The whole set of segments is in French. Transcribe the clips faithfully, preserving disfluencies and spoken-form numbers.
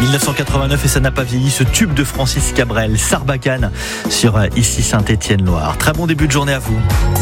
dix-neuf cent quatre-vingt-neuf et ça n'a pas vieilli, ce tube de Francis Cabrel, Sarbacane sur ici Saint-Étienne-Loire. Très bon début de journée à vous.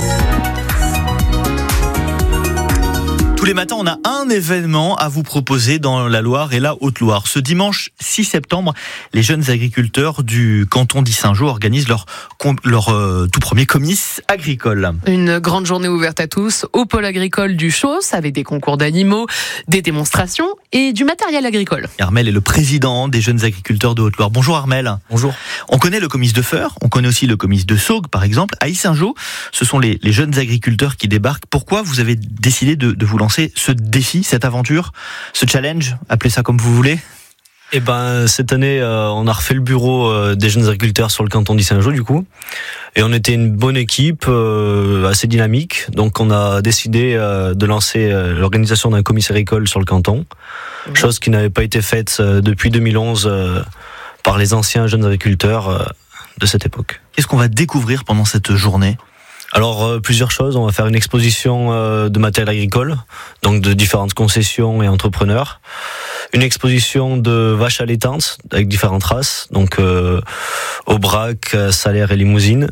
Tous les matins, on a un événement à vous proposer dans la Loire et la Haute-Loire. Ce dimanche six septembre, les jeunes agriculteurs du canton d'Issingeaux organisent leur, leur euh, tout premier comice agricole. Une grande journée ouverte à tous au pôle agricole du Chausse avec des concours d'animaux, des démonstrations et du matériel agricole. Armel est le président des jeunes agriculteurs de Haute-Loire. Bonjour Armel. Bonjour. On connaît le comice de Feur, on connaît aussi le comice de Saugues par exemple. À Issingeaux, ce sont les, les jeunes agriculteurs qui débarquent. Pourquoi vous avez décidé de, de vous lancer ce défi, cette aventure, ce challenge, appelez ça comme vous voulez? Eh ben, cette année, euh, on a refait le bureau euh, des jeunes agriculteurs sur le canton d'Issingeaux, du coup. Et on était une bonne équipe, euh, assez dynamique. Donc, on a décidé euh, de lancer euh, l'organisation d'un comice agricole sur le canton. Mmh. Chose qui n'avait pas été faite euh, depuis deux mille onze euh, par les anciens jeunes agriculteurs euh, de cette époque. Qu'est-ce qu'on va découvrir pendant cette journée ? Alors euh, plusieurs choses, on va faire une exposition euh, de matériel agricole, donc de différentes concessions et entrepreneurs. Une exposition de vaches allaitantes avec différentes races, donc euh, Aubrac, Salaire et Limousine.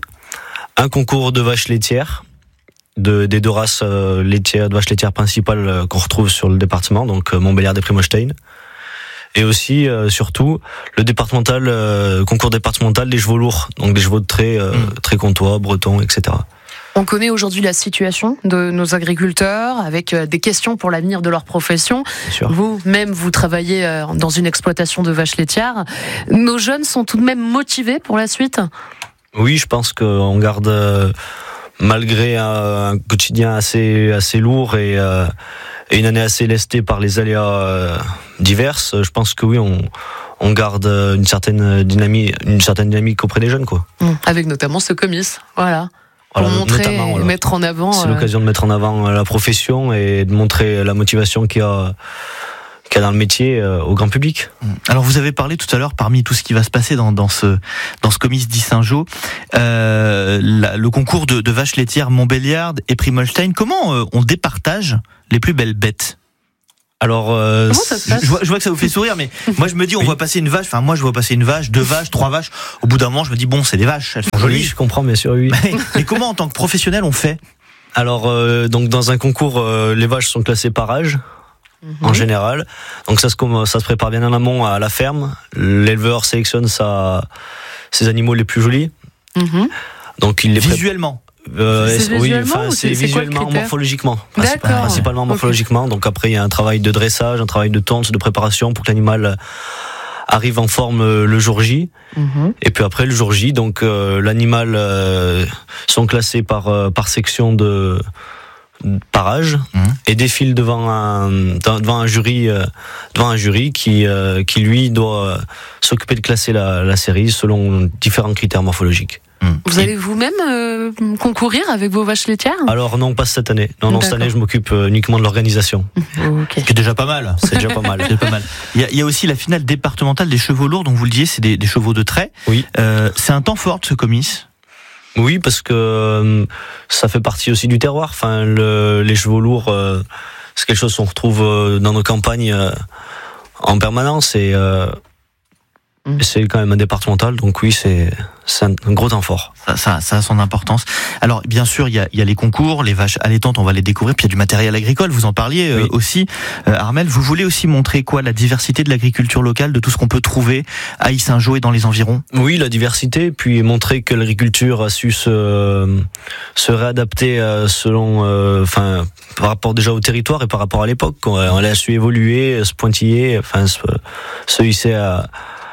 Un concours de vaches laitières, de, des deux races euh, laitières, de vaches laitières principales euh, qu'on retrouve sur le département, donc euh, Montbéliard et Primolstein. Et aussi, euh, surtout, le départemental, euh, concours départemental des chevaux lourds, donc des chevaux de trait, euh, mmh. trait comtois, bretons, et cetera. On connaît aujourd'hui la situation de nos agriculteurs avec des questions pour l'avenir de leur profession. Vous-même, vous travaillez dans une exploitation de vaches laitières. Nos jeunes sont tout de même motivés pour la suite ? Oui, je pense qu'on garde, malgré un quotidien assez, assez lourd et, et une année assez lestée par les aléas diverses, je pense que oui, on... on garde une certaine dynamique, une certaine dynamique auprès des jeunes, quoi. Avec notamment ce comice, voilà. Pour Voilà, montrer, voilà. mettre en avant. C'est euh... l'occasion de mettre en avant la profession et de montrer la motivation qu'il y a, qu'il y a dans le métier euh, au grand public. Alors vous avez parlé tout à l'heure, parmi tout ce qui va se passer dans, dans ce dans ce comice d'Issingeaux, euh, la, le concours de, de vaches laitières Montbéliard et Primolstein. Comment euh, on départage les plus belles bêtes ? Alors, euh, Comment ça se passe ? je, vois, je vois que ça vous fait sourire, mais moi je me dis, on oui. voit passer une vache. Enfin, moi je vois passer une vache, deux vaches, trois vaches. Au bout d'un moment, je me dis bon, c'est des vaches, elles sont jolies. Oui, je comprends, bien sûr, oui. Mais, mais comment, en tant que professionnel, on fait ? Alors, euh, donc dans un concours, euh, les vaches sont classées par âge. Mm-hmm. En général, donc ça se ça se prépare bien en amont à la ferme. L'éleveur sélectionne sa ses animaux les plus jolis. Mm-hmm. Donc il les visuellement. Euh, c'est oui, visuellement enfin, c'est, c'est visuellement, morphologiquement. D'accord. Principalement morphologiquement. Okay. Donc après, il y a un travail de dressage, un travail de tonte, de préparation pour que l'animal arrive en forme le jour J. Mm-hmm. Et puis après, le jour J, donc euh, l'animal euh, sont classés par euh, par section de par âge mmh. et défile devant un devant un jury euh, devant un jury qui euh, qui lui doit euh, s'occuper de classer la, la série selon différents critères morphologiques. Vous allez vous-même euh, concourir avec vos vaches laitières ? Alors non, pas cette année. Non, non, cette année, je m'occupe euh, uniquement de l'organisation. Okay. C'est déjà pas mal. C'est déjà pas mal. C'est pas mal. Il y, a, il y a aussi la finale départementale des chevaux lourds, dont vous le disiez, c'est des, des chevaux de trait. Oui. Euh, c'est un temps fort de ce comice. Oui, parce que euh, ça fait partie aussi du terroir. Enfin, le, les chevaux lourds, euh, c'est quelque chose qu'on retrouve euh, dans nos campagnes euh, en permanence et euh, mmh. c'est quand même un départemental, donc oui, c'est, c'est un, un gros temps fort. Ça, ça, ça a son importance. Alors, bien sûr, il y a, il y a les concours, les vaches allaitantes, on va les découvrir, puis il y a du matériel agricole, vous en parliez euh, oui. aussi. Euh, Armel, vous voulez aussi montrer quoi ? La diversité de l'agriculture locale, de tout ce qu'on peut trouver à Issingeaux et dans les environs ? Oui, la diversité, puis montrer que l'agriculture a su se, se réadapter selon, enfin, euh, par rapport déjà au territoire et par rapport à l'époque. On a su évoluer, se pointiller, enfin, se, se hisser à...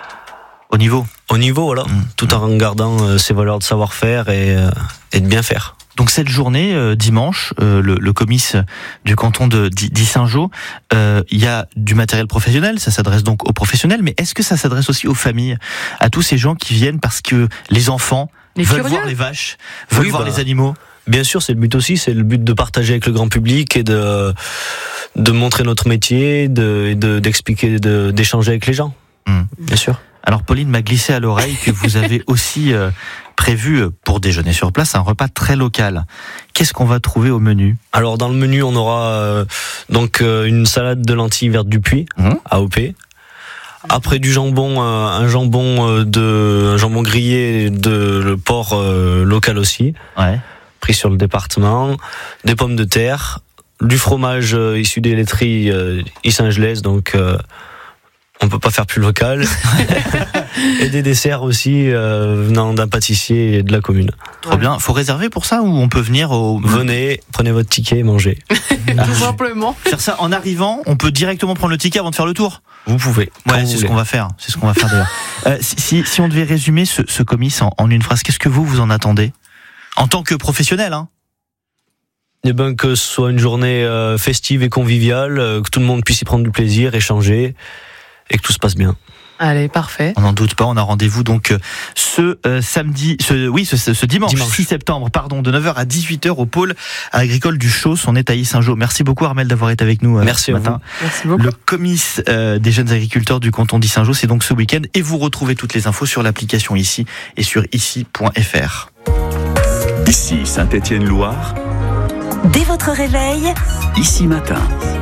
Au niveau Au niveau, voilà, mmh. tout en gardant euh, ses valeurs de savoir-faire et, euh, et de bien faire. Donc cette journée, euh, dimanche, euh, le, le comice du canton de, d'Issingeaux, euh, il y a du matériel professionnel, ça s'adresse donc aux professionnels, mais est-ce que ça s'adresse aussi aux familles, à tous ces gens qui viennent parce que les enfants les veulent curieux. voir les vaches, veulent oui, voir bah, les animaux ? Bien sûr, c'est le but aussi, c'est le but de partager avec le grand public et de, de montrer notre métier, de, de, d'expliquer, de, d'échanger avec les gens, mmh. bien sûr. Alors Pauline m'a glissé à l'oreille que vous avez aussi euh, prévu pour déjeuner sur place un repas très local. Qu'est-ce qu'on va trouver au menu ? Alors dans le menu, on aura euh, donc euh, une salade de lentilles vertes du Puy, mmh. A O P, Après du jambon, euh, un jambon euh, de, un jambon grillé de le porc euh, local aussi, ouais. pris sur le département, des pommes de terre, du fromage euh, issu des laiteries euh, Yves-Saint-Gelais, donc euh, on peut pas faire plus local. Et des desserts aussi euh, venant d'un pâtissier de la commune. Trop ouais. bien. Faut réserver pour ça ou on peut venir au... Venez, prenez votre ticket et mangez. Tout simplement. Faire ça en arrivant, on peut directement prendre le ticket avant de faire le tour. Vous pouvez. Ouais, c'est ce qu'on va faire. C'est ce qu'on va faire d'ailleurs. euh, si, si on devait résumer ce, ce comice en, en une phrase, qu'est-ce que vous vous en attendez en tant que professionnel, hein? Eh ben, que ce soit une journée euh, festive et conviviale, euh, que tout le monde puisse y prendre du plaisir, échanger et que tout se passe bien. Allez, parfait. On n'en doute pas, on a rendez-vous donc ce euh, samedi, ce, oui, ce, ce dimanche, dimanche six septembre, pardon, de neuf heures à dix-huit heures au pôle agricole du Chausse. On est à Yssingeaux. Merci beaucoup Armelle d'avoir été avec nous euh, Merci ce matin. Merci beaucoup. Le comice euh, des jeunes agriculteurs du canton d'Yssingeaux, c'est donc ce week-end et vous retrouvez toutes les infos sur l'application Ici et sur ici point f r. Ici Saint-Étienne-Loire. Dès votre réveil, Ici matin.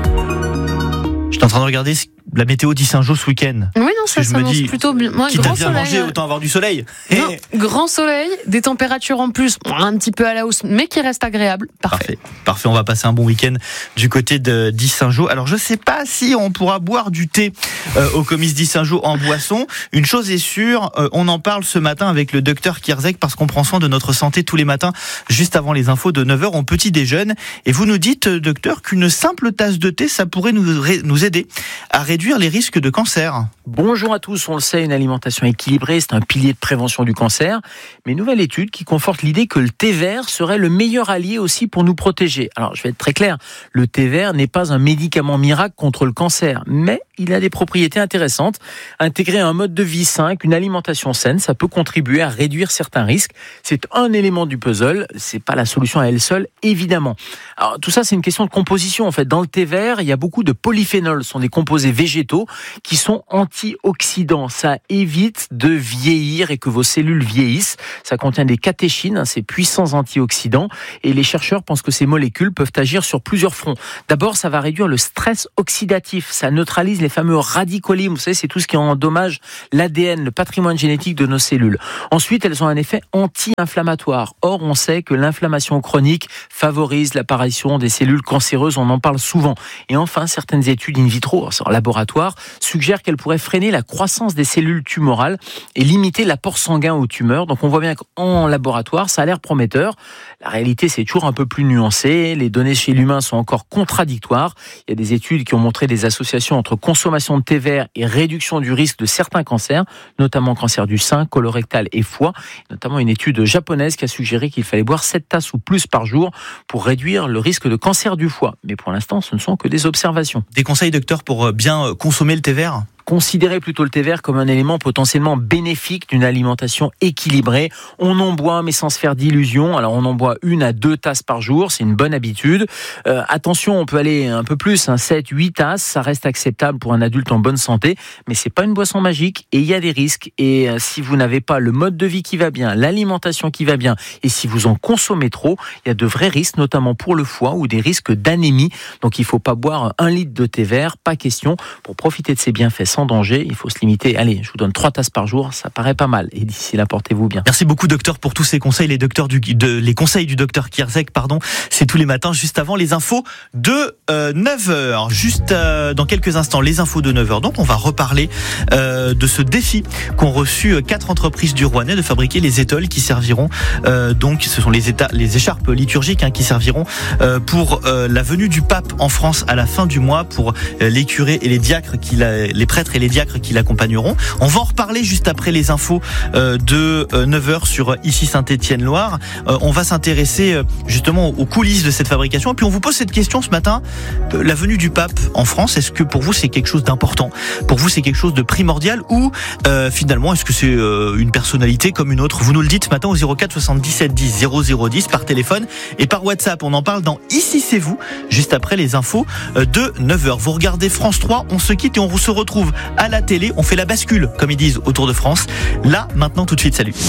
J'étais en train de regarder la météo d'Yssingeaux ce week-end. Oui, non, ça s'annonce plutôt bien. Ouais, Quitte grand à bien soleil. manger, autant avoir du soleil. Non, grand soleil, des températures en plus, un petit peu à la hausse, mais qui restent agréables. Parfait. Parfait. Parfait. On va passer un bon week-end du côté de d'Yssingeaux. Alors, je sais pas si on pourra boire du thé euh, au comice d'Yssingeaux en boisson. Une chose est sûre, euh, on en parle ce matin avec le docteur Kierzek parce qu'on prend soin de notre santé tous les matins, juste avant les infos de neuf heures en petit déjeune. Et vous nous dites, docteur, qu'une simple tasse de thé, ça pourrait nous, ré- nous aider à réduire les risques de cancer. Bonjour à tous, on le sait, une alimentation équilibrée, c'est un pilier de prévention du cancer. Mais une nouvelle étude qui conforte l'idée que le thé vert serait le meilleur allié aussi pour nous protéger. Alors, je vais être très clair, le thé vert n'est pas un médicament miracle contre le cancer, mais il a des propriétés intéressantes. Intégrer un mode de vie sain, une alimentation saine, ça peut contribuer à réduire certains risques. C'est un élément du puzzle, c'est pas la solution à elle seule, évidemment. Alors, tout ça, c'est une question de composition. En fait, dans le thé vert, il y a beaucoup de polyphénols, ce sont des composés végétaux qui sont antioxydants. Ça évite de vieillir et que vos cellules vieillissent. Ça contient des catéchines, ces puissants antioxydants, et les chercheurs pensent que ces molécules peuvent agir sur plusieurs fronts. D'abord, ça va réduire le stress oxydatif. Ça neutralise les fameux radicaux libres. Vous savez, c'est tout ce qui endommage l'A D N, le patrimoine génétique de nos cellules. Ensuite, elles ont un effet anti-inflammatoire. Or, on sait que l'inflammation chronique favorise l'apparition des cellules cancéreuses. On en parle souvent. Et enfin, certaines études in vitro, en laboratoire, suggèrent qu'elle pourrait freiner la croissance des cellules tumorales et limiter l'apport sanguin aux tumeurs. Donc on voit bien qu'en laboratoire, ça a l'air prometteur. La réalité, c'est toujours un peu plus nuancé. Les données chez l'humain sont encore contradictoires. Il y a des études qui ont montré des associations entre consommation de thé vert et réduction du risque de certains cancers, notamment cancer du sein, colorectal et foie. Notamment une étude japonaise qui a suggéré qu'il fallait boire sept tasses ou plus par jour pour réduire le risque de cancer du foie. Mais pour l'instant, ce ne sont que des observations. Des conseils, docteur, pour bien consommer le thé vert ? Considérez plutôt le thé vert comme un élément potentiellement bénéfique d'une alimentation équilibrée. On en boit, mais sans se faire d'illusions. Alors, on en boit une à deux tasses par jour. C'est une bonne habitude. Euh, attention, on peut aller un peu plus, hein, sept, huit tasses. Ça reste acceptable pour un adulte en bonne santé. Mais c'est pas une boisson magique et il y a des risques. Et euh, si vous n'avez pas le mode de vie qui va bien, l'alimentation qui va bien, et si vous en consommez trop, il y a de vrais risques, notamment pour le foie ou des risques d'anémie. Donc, il faut pas boire un litre de thé vert. Pas question. Pour profiter de ses bienfaits sans danger, il faut se limiter. Allez, je vous donne trois tasses par jour, ça paraît pas mal. Et d'ici là, portez-vous bien. Merci beaucoup, docteur, pour tous ces conseils. Les, docteurs du, de, les conseils du docteur Kierzek, pardon, c'est tous les matins, juste avant les infos de euh, neuf heures. Juste euh, dans quelques instants, les infos de neuf heures. Donc, on va reparler euh, de ce défi qu'ont reçu quatre entreprises du Rouennais de fabriquer les étoiles qui serviront, euh, donc, ce sont les, éta- les écharpes liturgiques hein, qui serviront euh, pour euh, la venue du pape en France à la fin du mois, pour euh, les curés et les diacres, qui la, les prêtres et les diacres qui l'accompagneront. On va en reparler juste après les infos euh, de euh, neuf heures sur Ici Saint-Étienne-Loire. Euh, on va s'intéresser euh, justement aux coulisses de cette fabrication. Et puis on vous pose cette question ce matin. Euh, la venue du pape en France, est-ce que pour vous c'est quelque chose d'important ? Pour vous c'est quelque chose de primordial ? Ou euh, finalement est-ce que c'est euh, une personnalité comme une autre ? Vous nous le dites ce matin au zéro quatre soixante-dix-sept dix zéro zéro dix par téléphone et par WhatsApp. On en parle dans Ici c'est vous, juste après les infos euh, de neuf heures. Vous regardez France trois, on se quitte et on se retrouve à la télé, on fait la bascule, comme ils disent, autour de France. Là, maintenant, tout de suite, salut.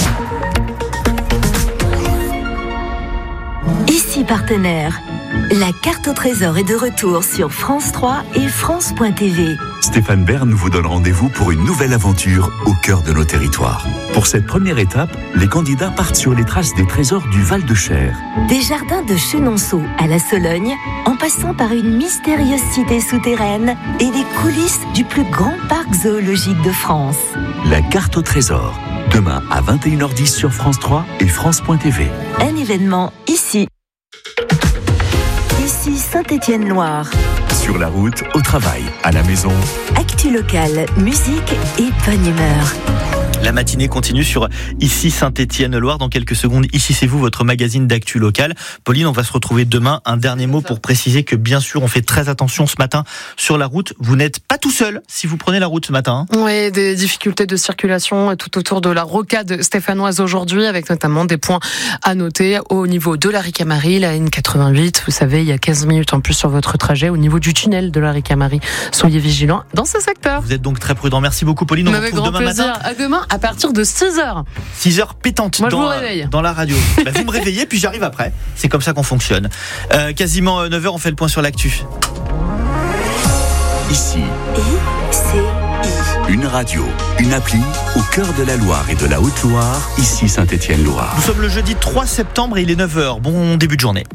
Ici partenaire. La carte au trésor est de retour sur France trois et France point T V. Stéphane Bern vous donne rendez-vous pour une nouvelle aventure au cœur de nos territoires. Pour cette première étape, les candidats partent sur les traces des trésors du Val-de-Cher. Des jardins de Chenonceau à la Sologne, en passant par une mystérieuse cité souterraine et les coulisses du plus grand parc zoologique de France. La carte au trésor, demain à vingt et une heures dix sur France trois et France point T V. Un événement ici. Ici Saint-Étienne-Loire. Sur la route, au travail, à la maison. Actu locale, musique et bonne humeur. La matinée continue sur Ici Saint-Étienne-Loire. Dans quelques secondes, Ici c'est vous, votre magazine d'actu local. Pauline, on va se retrouver demain. Un dernier mot pour préciser que bien sûr, on fait très attention ce matin sur la route. Vous n'êtes pas tout seul si vous prenez la route ce matin. Oui, des difficultés de circulation tout autour de la rocade stéphanoise aujourd'hui, avec notamment des points à noter au niveau de la Ricamarie, la N quatre-vingt-huit. Vous savez, il y a quinze minutes en plus sur votre trajet au niveau du tunnel de la Ricamarie. Soyez vigilants dans ce secteur. Vous êtes donc très prudent. Merci beaucoup, Pauline. On vous retrouve demain plaisir. matin. À demain. À partir de six heures. six heures pétantes. Moi, dans, je vous réveille. Dans la radio. Bah, vous me réveillez, puis j'arrive après. C'est comme ça qu'on fonctionne. Euh, quasiment neuf heures, on fait le point sur l'actu. Ici. I C I. Une radio, une appli au cœur de la Loire et de la Haute-Loire. Ici Saint-Étienne-Loire. Nous sommes le jeudi trois septembre et il est neuf heures. Bon début de journée.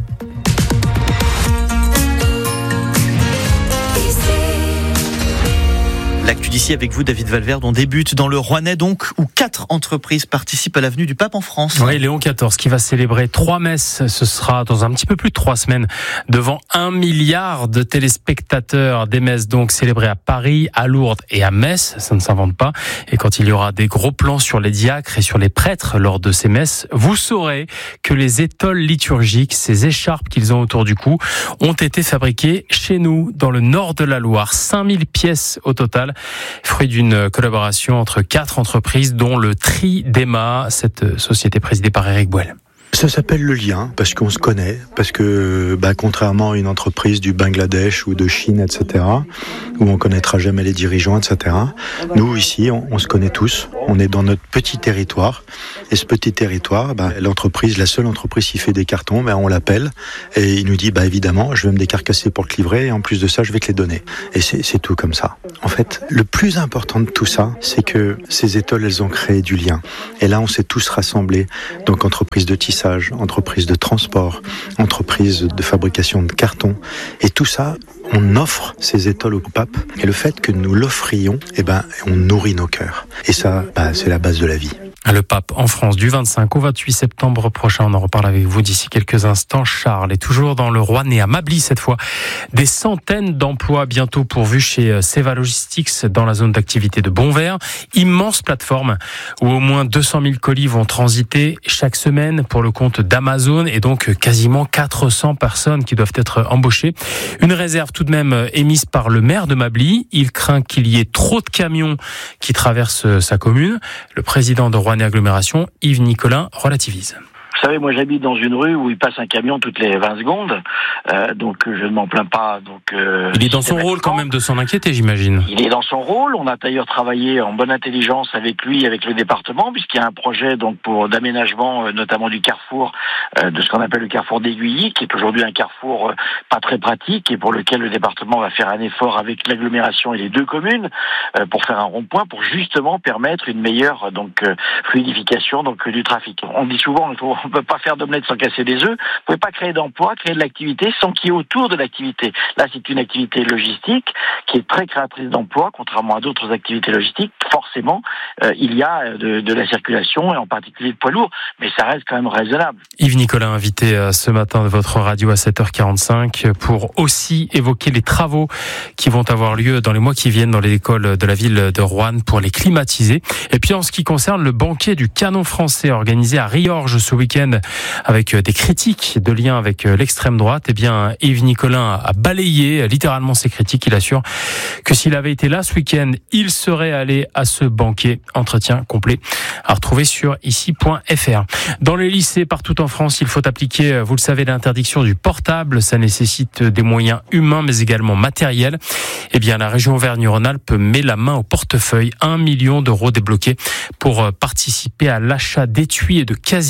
L'actu d'ici avec vous, David Valverde. On débute dans le Rouennais, donc, où quatre entreprises participent à l'avenue du Pape en France. Oui, Léon quatorze qui va célébrer trois messes. Ce sera dans un petit peu plus de trois semaines devant un milliard de téléspectateurs. Des messes donc célébrées à Paris, à Lourdes et à Metz. Ça ne s'invente pas. Et quand il y aura des gros plans sur les diacres et sur les prêtres lors de ces messes, vous saurez que les étoles liturgiques, ces écharpes qu'ils ont autour du cou, ont été fabriquées chez nous, dans le nord de la Loire. cinq mille pièces au total. Fruit d'une collaboration entre quatre entreprises, dont le Tridema, cette société présidée par Éric Bouel. Ça s'appelle le lien, parce qu'on se connaît, parce que bah, contrairement à une entreprise du Bangladesh ou de Chine, et cetera, où on connaîtra jamais les dirigeants, et cetera, nous ici, on, on se connaît tous, on est dans notre petit territoire, et ce petit territoire, bah, l'entreprise, la seule entreprise qui fait des cartons, bah, on l'appelle, et il nous dit, bah évidemment, je vais me décarcasser pour te livrer, et en plus de ça, je vais te les donner. Et c'est, c'est tout comme ça. En fait, le plus important de tout ça, c'est que ces étoiles, elles ont créé du lien. Et là, on s'est tous rassemblés, donc entreprise de tissage, entreprise de transport, entreprise de fabrication de carton, et tout ça, on offre ces étoiles au pape, et le fait que nous l'offrions, eh ben, on nourrit nos cœurs. Et ça, bah, c'est la base de la vie. Le pape en France du vingt-cinq au vingt-huit septembre prochain. On en reparle avec vous d'ici quelques instants. Charles est toujours dans le Rouennais, à Mably cette fois. Des centaines d'emplois bientôt pourvus chez Seva Logistics dans la zone d'activité de Bonvert. Immense plateforme où au moins deux cent mille colis vont transiter chaque semaine pour le compte d'Amazon, et donc quasiment quatre cents personnes qui doivent être embauchées. Une réserve tout de même émise par le maire de Mably. Il craint qu'il y ait trop de camions qui traversent sa commune. Le président de Rouennais Agglomération, Yves Nicolin, relativise. Vous savez, moi j'habite dans une rue où il passe un camion toutes les vingt secondes, euh, donc je ne m'en plains pas. Donc euh, il est dans son rôle quand même de s'en inquiéter, j'imagine. Il est dans son rôle. On a d'ailleurs travaillé en bonne intelligence avec lui, avec le département, puisqu'il y a un projet donc pour d'aménagement, euh, notamment du carrefour, euh, de ce qu'on appelle le carrefour d'Aiguilly, qui est aujourd'hui un carrefour euh, pas très pratique et pour lequel le département va faire un effort avec l'agglomération et les deux communes euh, pour faire un rond-point, pour justement permettre une meilleure donc euh, fluidification donc du trafic. On dit souvent, il faut on peut pas faire d'omelette sans casser des œufs. Vous pouvez pas créer d'emploi, créer de l'activité sans qu'il y ait autour de l'activité. Là, c'est une activité logistique qui est très créatrice d'emplois, contrairement à d'autres activités logistiques. Forcément, euh, il y a de, de la circulation et en particulier de poids lourds, mais ça reste quand même raisonnable. Yves Nicolin, invité ce matin de votre radio à sept heures quarante-cinq pour aussi évoquer les travaux qui vont avoir lieu dans les mois qui viennent dans les écoles de la ville de Roanne pour les climatiser. Et puis en ce qui concerne le banquet du canon français organisé à Riorges ce week-end, avec des critiques de lien avec l'extrême droite, eh bien, Yves Nicolin a balayé littéralement ces critiques. Il assure que s'il avait été là ce week-end, il serait allé à ce banquet. Entretien complet à retrouver sur ici point f r. Dans les lycées partout en France, il faut appliquer, vous le savez, l'interdiction du portable. Ça nécessite des moyens humains, mais également matériels. Eh bien, la région Auvergne-Rhône-Alpes met la main au portefeuille. Un million d'euros débloqués pour participer à l'achat d'étuis et de casiers pour y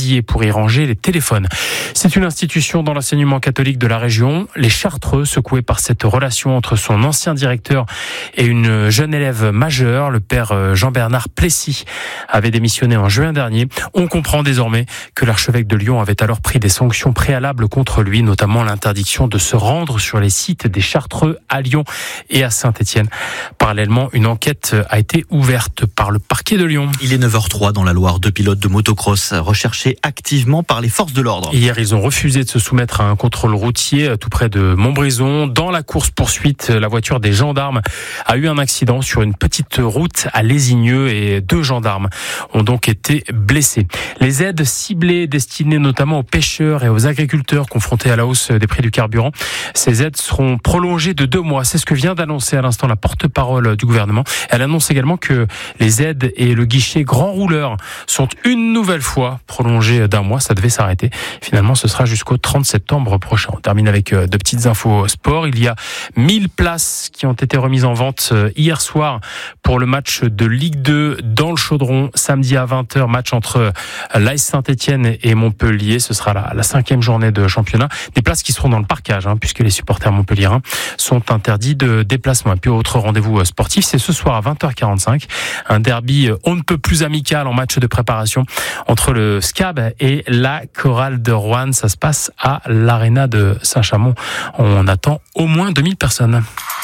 y ranger les téléphones. C'est une institution dans l'enseignement catholique de la région. Les Chartreux, secoués par cette relation entre son ancien directeur et une jeune élève majeure, le père Jean-Bernard Plessis, avait démissionné en juin dernier. On comprend désormais que l'archevêque de Lyon avait alors pris des sanctions préalables contre lui, notamment l'interdiction de se rendre sur les sites des Chartreux à Lyon et à Saint-Étienne. Parallèlement, une enquête a été ouverte par le parquet de Lyon. Il est neuf heures zéro trois dans la Loire. Deux pilotes de motocross recherchés activement par les forces de l'ordre. Hier, ils ont refusé de se soumettre à un contrôle routier tout près de Montbrison. Dans la course-poursuite, la voiture des gendarmes a eu un accident sur une petite route à Lésigneux et deux gendarmes ont donc été blessés. Les aides ciblées destinées notamment aux pêcheurs et aux agriculteurs confrontés à la hausse des prix du carburant, ces aides seront prolongées de deux mois. C'est ce que vient d'annoncer à l'instant la porte-parole du gouvernement. Elle annonce également que les aides et le guichet grand rouleur sont une nouvelle fois prolongés d'un mois. Ça devait s'arrêter. Finalement, ce sera jusqu'au trente septembre prochain. On termine avec deux petites infos sport. Il y a mille places qui ont été remises en vente hier soir pour le match de Ligue deux dans le Chaudron, samedi à vingt heures, match entre l'A S Saint-Étienne et Montpellier. Ce sera la, la cinquième journée de championnat. Des places qui seront dans le parcage, hein, puisque les supporters montpelliérains sont interdits de déplacement. Et puis, autre rendez-vous sportif, c'est ce soir à vingt heures quarante-cinq. Un derby on ne peut plus amical en match de préparation entre le S C A B et la Chorale de Roanne. Ça se passe à l'Arena de Saint-Chamond. On attend au moins deux mille personnes.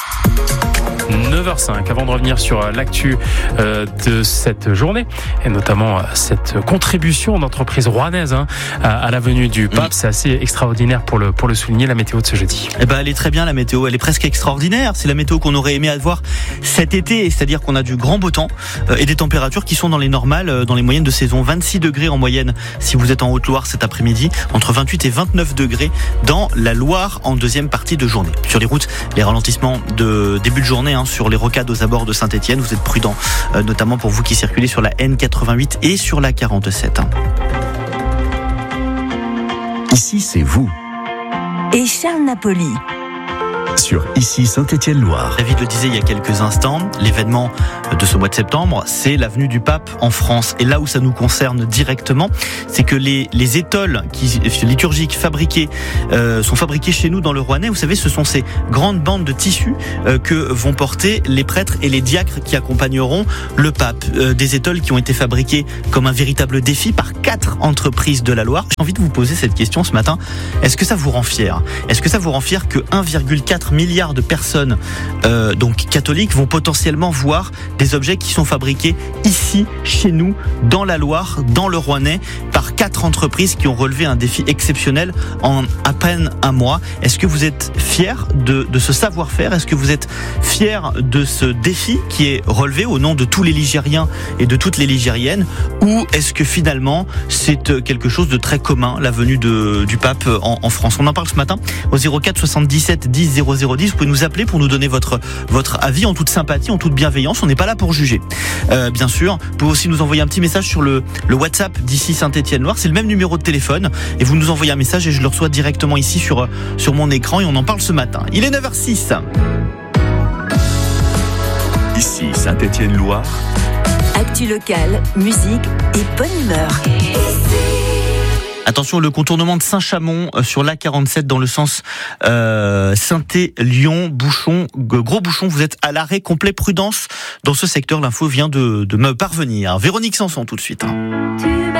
neuf heures cinq, avant de revenir sur l'actu de cette journée et notamment cette contribution d'entreprise rouennaise hein, à la venue du pape, c'est assez extraordinaire pour le pour le souligner. La météo de ce jeudi. Eh ben elle est très bien, la météo, elle est presque extraordinaire. C'est la météo qu'on aurait aimé avoir cet été, c'est-à-dire qu'on a du grand beau temps et des températures qui sont dans les normales, dans les moyennes de saison. vingt-six degrés en moyenne si vous êtes en Haute-Loire cet après-midi, entre vingt-huit et vingt-neuf degrés dans la Loire en deuxième partie de journée. Sur les routes, les ralentissements de début de journée hein, sur les rocades aux abords de Saint-Étienne. Vous êtes prudents, euh, notamment pour vous qui circulez sur la N quatre-vingt-huit et sur la quarante-sept. Hein. Ici, c'est vous. Et Charles Napoli. Sur Ici Saint-Étienne-Loire. David le disait il y a quelques instants, l'événement de ce mois de septembre, c'est la venue du pape en France. Et là où ça nous concerne directement, c'est que les, les étoles qui, liturgiques fabriquées euh, sont fabriquées chez nous dans le Rouennais. Vous savez, ce sont ces grandes bandes de tissus euh, que vont porter les prêtres et les diacres qui accompagneront le pape. Euh, des étoles qui ont été fabriquées comme un véritable défi par quatre entreprises de la Loire. J'ai envie de vous poser cette question ce matin. Est-ce que ça vous rend fier ? Est-ce que ça vous rend fier que un virgule quatre milliards de personnes euh, donc catholiques vont potentiellement voir des objets qui sont fabriqués ici, chez nous, dans la Loire, dans le Rouennais, par quatre entreprises qui ont relevé un défi exceptionnel en à peine un mois. Est-ce que vous êtes fiers de, de ce savoir-faire ? Est-ce que vous êtes fiers de ce défi qui est relevé au nom de tous les Ligériens et de toutes les Ligériennes ? Ou est-ce que finalement c'est quelque chose de très commun, la venue de, du pape en, en France ? On en parle ce matin au zéro quatre soixante-dix-sept dix zéro zéro dix. Vous pouvez nous appeler pour nous donner votre, votre avis en toute sympathie, en toute bienveillance. On n'est pas là pour juger. Euh, bien sûr, vous pouvez aussi nous envoyer un petit message sur le, le WhatsApp d'Ici Saint-Étienne-Loire. C'est le même numéro de téléphone. Et vous nous envoyez un message et je le reçois directement ici sur, sur mon écran. Et on en parle ce matin. Il est neuf heures six. Ici Saint-Étienne-Loire. Actu locale, musique et bonne humeur. Attention, le contournement de Saint-Chamond sur l'A quarante-sept dans le sens euh, Saint-Étienne-Lyon, bouchon, gros bouchon, vous êtes à l'arrêt complet, prudence dans ce secteur. L'info vient de, de me parvenir. Véronique Sanson tout de suite. Hein.